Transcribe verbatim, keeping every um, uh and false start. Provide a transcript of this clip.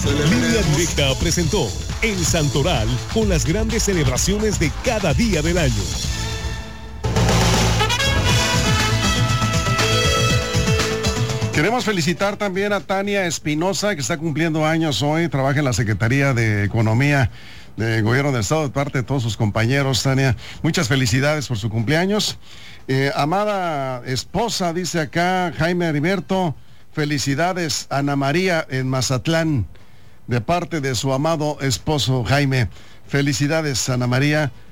Línea Directa presentó El Santoral con las grandes celebraciones de cada día del año. Queremos felicitar también a Tania Espinosa, que está cumpliendo años hoy, trabaja en la Secretaría de Economía del Gobierno del Estado, de parte de todos sus compañeros. Tania, muchas felicidades por su cumpleaños. Eh, amada esposa, dice acá Jaime Heriberto, felicidades Ana María en Mazatlán, de parte de su amado esposo Jaime. Felicidades Ana María